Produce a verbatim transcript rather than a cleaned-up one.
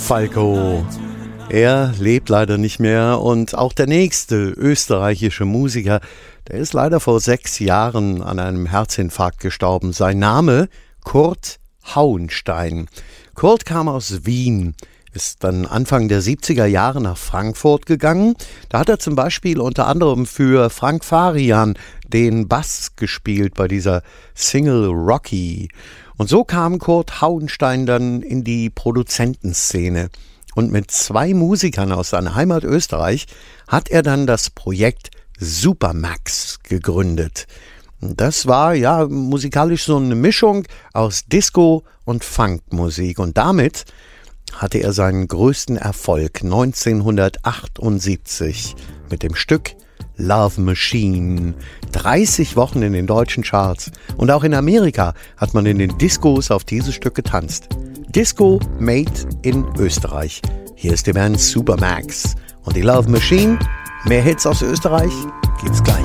Falco. Er lebt leider nicht mehr und auch der nächste österreichische Musiker, der ist leider vor sechs Jahren an einem Herzinfarkt gestorben. Sein Name Kurt Hauenstein. Kurt kam aus Wien, ist dann Anfang der siebziger Jahre nach Frankfurt gegangen. Da hat er zum Beispiel unter anderem für Frank Farian den Bass gespielt bei dieser Single Rocky. Und so kam Kurt Hauenstein dann in die Produzentenszene. Und mit zwei Musikern aus seiner Heimat Österreich hat er dann das Projekt Supermax gegründet. Das war ja musikalisch so eine Mischung aus Disco und Funkmusik. Und damit hatte er seinen größten Erfolg neunzehnhundertachtundsiebzig mit dem Stück Love Machine. dreißig Wochen in den deutschen Charts. Und auch in Amerika hat man in den Discos auf dieses Stück getanzt. Disco made in Österreich. Hier ist die Band Supermax und die Love Machine. Mehr Hits aus Österreich gibt's gleich.